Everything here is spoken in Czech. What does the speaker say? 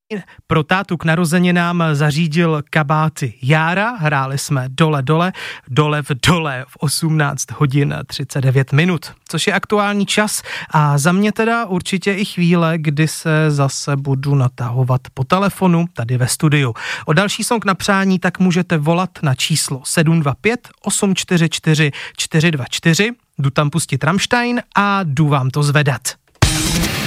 Pro tátu k narozeninám zařídil kabáty Jára, hráli jsme Dole v dole v 18 hodin 39 minut, což je aktuální čas a za mě teda určitě i chvíle, kdy se zase budu natahovat po telefonu tady ve studiu. O další song na přání tak můžete volat na číslo 725 844 424, jdu tam pustit Rammstein a jdu vám to zvedat.